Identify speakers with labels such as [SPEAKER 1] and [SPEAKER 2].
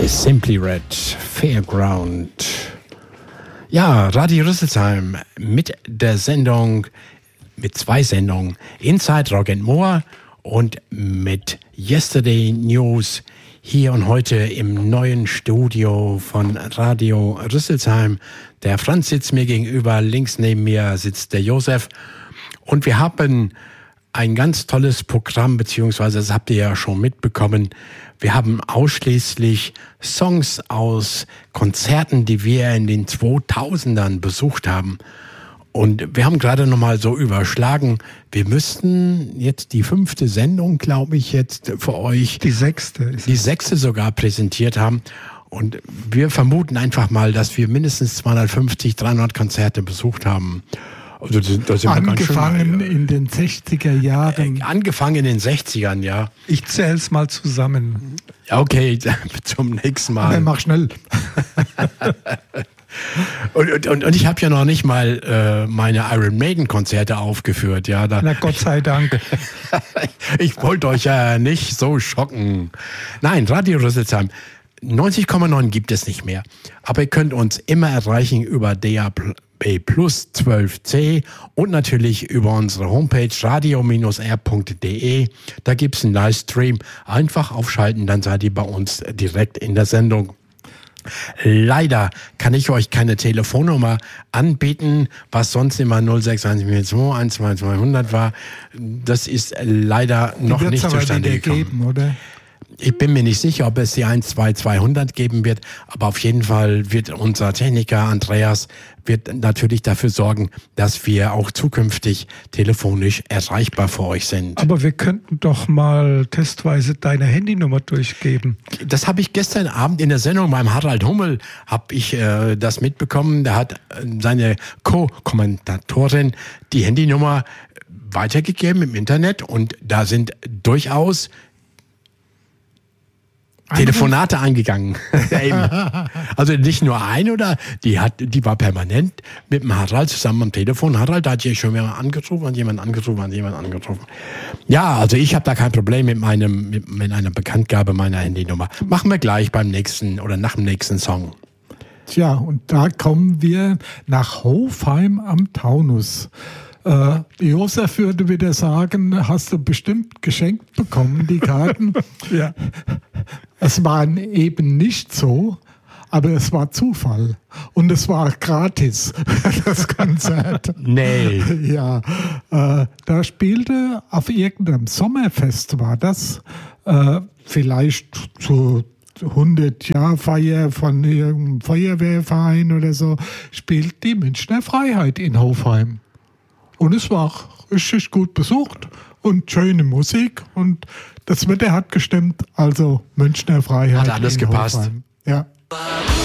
[SPEAKER 1] Simply Red, Fairground. Ja, Radio Rüsselsheim mit der Sendung, mit zwei Sendungen, Inside Rock and More und mit Yesterday News hier und heute im neuen Studio von Radio Rüsselsheim. Der Franz sitzt mir gegenüber, links neben mir sitzt der Josef und wir haben ein ganz tolles Programm, beziehungsweise das habt ihr ja schon mitbekommen. Wir haben ausschließlich Songs aus Konzerten, die wir in den 2000ern besucht haben. Und wir haben gerade nochmal so überschlagen, wir müssten jetzt die 5. Sendung, glaube ich, jetzt für euch.
[SPEAKER 2] Die 6.
[SPEAKER 1] Die 6. sogar präsentiert haben. Und wir vermuten einfach mal, dass wir mindestens 250, 300 Konzerte besucht haben. Also da sind
[SPEAKER 2] angefangen in den 60er Jahren.
[SPEAKER 1] Angefangen in den 60ern, ja.
[SPEAKER 2] Ich zähle es mal zusammen.
[SPEAKER 1] Ja, okay, zum nächsten Mal.
[SPEAKER 2] Dann mach schnell.
[SPEAKER 1] Und ich habe ja noch nicht mal meine Iron Maiden Konzerte aufgeführt. Ja,
[SPEAKER 2] na Gott sei Dank.
[SPEAKER 1] Ich wollte euch ja nicht so schocken. Nein, Radio Rüsselsheim 90,9 gibt es nicht mehr. Aber ihr könnt uns immer erreichen über DAB+ Plus 12C und natürlich über unsere Homepage radio-r.de. Da gibt es einen Livestream. Einfach aufschalten, dann seid ihr bei uns direkt in der Sendung. Leider kann ich euch keine Telefonnummer anbieten, was sonst immer 0612 war. Das ist leider noch nicht zustande gekommen.
[SPEAKER 2] Geben, oder?
[SPEAKER 1] Ich bin mir nicht sicher, ob es die 12200 geben wird, aber auf jeden Fall wird unser Techniker Andreas wird natürlich dafür sorgen, dass wir auch zukünftig telefonisch erreichbar für euch sind.
[SPEAKER 2] Aber wir könnten doch mal testweise deine Handynummer durchgeben.
[SPEAKER 1] Das habe ich gestern Abend in der Sendung beim Harald Hummel habe ich das mitbekommen. Da hat seine Co-Kommentatorin die Handynummer weitergegeben im Internet und da sind durchaus Telefonate eingegangen. Also nicht nur eine, oder die war permanent mit dem Harald zusammen am Telefon. Harald hat hier schon wieder angerufen, an jemand angerufen. Ja, also ich habe da kein Problem mit einer Bekanntgabe meiner Handynummer. Machen wir gleich beim nächsten oder nach dem nächsten Song.
[SPEAKER 2] Tja, und da kommen wir nach Hofheim am Taunus. Josef würde wieder sagen, hast du bestimmt geschenkt bekommen, die Karten. Ja. Es war eben nicht so, aber es war Zufall. Und es war gratis, das Konzert.
[SPEAKER 1] Nee.
[SPEAKER 2] Ja, da spielte auf irgendeinem Sommerfest, war das, vielleicht zu 100-Jahr-Feier von irgendeinem Feuerwehrverein oder so, spielt die Münchner Freiheit in Hofheim. Und es war richtig gut besucht und schöne Musik und das Wetter hat gestimmt, also Münchner Freiheit.
[SPEAKER 1] Hat alles gepasst.
[SPEAKER 2] Hofheim. Ja.